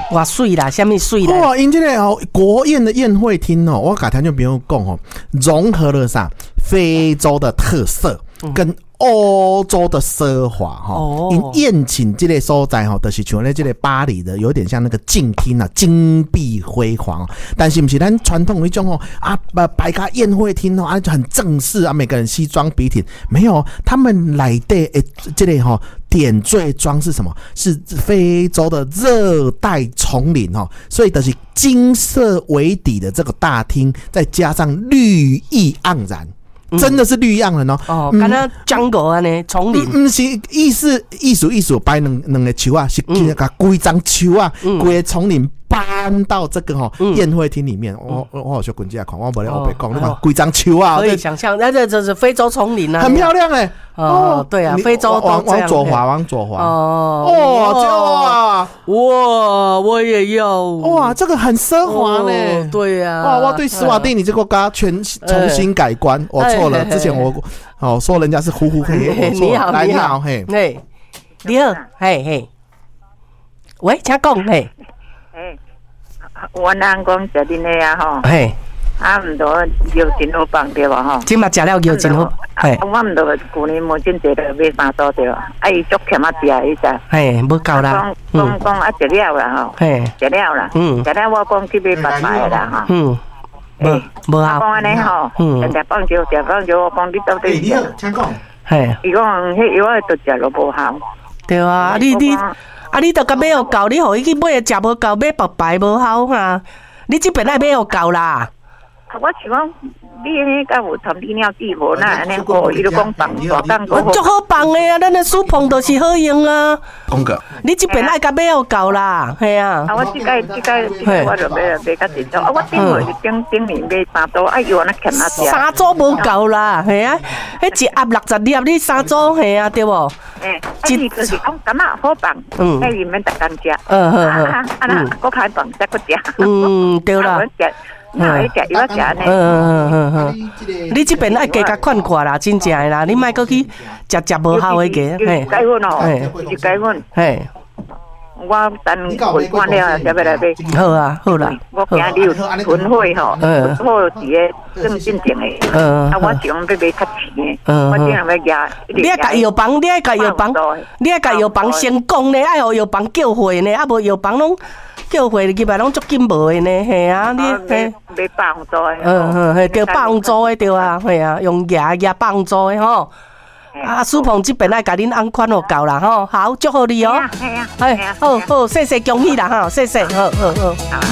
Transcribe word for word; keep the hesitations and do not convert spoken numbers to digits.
哇水啦，什么水啦？ 哇，因这个哦，国宴的宴会厅哦，我改天就不用讲哦，融合了啥非洲的特色跟欧洲的奢华哈。因宴请这个所在哈，就是像咧这个巴黎的，有点像那个镜厅啊，金碧辉煌。但是不是咱传统那种哦啊，摆个宴会厅哦啊，就很正式啊，每个人西装笔挺。没有，他们来的诶，这个哈。点缀装是什么？是非洲的热带丛林哦，所以就是金色为底的这个大厅，再加上绿意盎然。真的是绿意盎然哦！ 哦，敢若 jungle 安尼丛林， 唔是意思艺术艺术摆两两个树啊，是那个规张树啊，规个丛林搬到这个哈宴会厅里面。我我我好小滚进来看，我无咧后背讲，你看规张树啊， 可以想象，那这这是非洲丛林啊， 很漂亮哎。 哦，对啊，非洲往往左滑，往左滑。 哦， 哇哇，我也要哇，这个很奢华呢。 对呀， 哇，我对斯瓦蒂尼这个国家全重新改观。我错了，之前我哦说人家是呼呼黑，我错了。来，你好，嘿， 嘿，你好，嘿嘿，喂，请讲，嘿， 嘿，我南讲食恁的啊吼， 嘿。 啊，毋多腰真好放对吧吼？ 今嘛食了腰真好， 嘿。我毋多旧年无真济了买三组对吧？啊，伊足欠啊食伊只。 嘿，无够啦。 讲讲讲啊，食了啦吼。嘿，食了啦。嗯。食了我讲去买白白啦哈。嗯。无无啊。讲安尼吼，嗯。人家放酒，食放酒，我讲你到底食？ 请讲。 嘿。伊讲迄药啊，都食了无效。 对啊，你你啊，你都甲买有够，你互伊去买食无够，买白白无效哈。你这边爱买有够啦。 我想讲，你那个有参你鸟地无？那安尼好，伊就讲放大档个。 足好放的啊，咱的书棚都是好用啊。 讲个， 你这边爱甲买有够啦，系啊。 啊，我即个即个即个我就买买较济组。啊，我顶回顶顶年买三组，哎呦，那欠啊只。 三组无够啦，系啊。迄一盒六十粒，你三组系啊，对无？ 诶，一就是讲感觉好放，嗯，迄里面特干食。 嗯嗯嗯。啊啊那搁开放再搁食。 嗯，对啦。 那伊食伊要食呢。 嗯嗯嗯嗯，你这边爱加甲看看啦，真正的啦，你莫搁去食食无效的个， 嘿。改阮哦，是改阮。嘿。我等回关了，才要来买。 好啊，好啦。 我惊你有囤货吼，囤货伫个正正正的。嗯。啊，我想要买较钱的。嗯。我这样要压。 你爱甲药房，你爱甲药房，你爱甲药房先讲呢，爱互药房叫货呢，啊无药房拢。叫回入来拢足紧无的呢，系啊，你嘿买百红做的， 嗯嗯，系叫百红做的对啊，系啊，用牙牙百红做的吼。啊，苏鹏这边来甲恁安款就够啦吼，好，祝贺你哦， 系啊， 哎，好好，谢谢恭喜啦哈，谢谢，好好好。